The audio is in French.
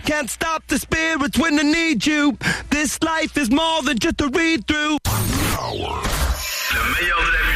Can't stop the spirits when I need you. This life is more than just a read-through. Le meilleur de la